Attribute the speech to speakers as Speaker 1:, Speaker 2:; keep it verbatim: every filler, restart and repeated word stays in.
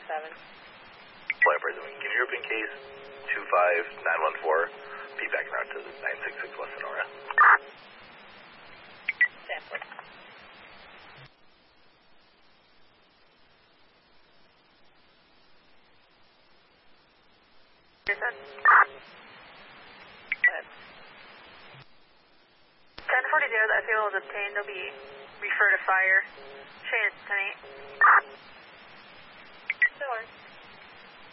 Speaker 1: seven.
Speaker 2: Flight President, give European case two five nine one four, feedback route to nine six six West Sonora.
Speaker 1: Stanford.
Speaker 3: ten forty, the fuel is obtained. They'll be referred to fire. Shane, ten eight.
Speaker 1: Still on.